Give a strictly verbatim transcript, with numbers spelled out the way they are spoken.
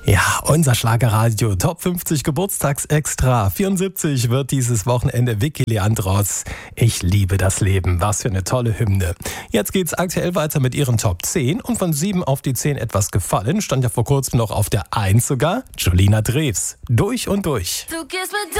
Ja, unser Schlagerradio Top fünfzig Geburtstagsextra. vierundsiebzig wird dieses Wochenende Vicky Leandros. Ich liebe das Leben. Was für eine tolle Hymne. Jetzt geht's aktuell weiter mit ihren Top zehn und von sieben auf die zehn etwas gefallen. Stand ja vor kurzem noch auf der eins sogar. Julina Drews. Durch und durch. Du gehst mit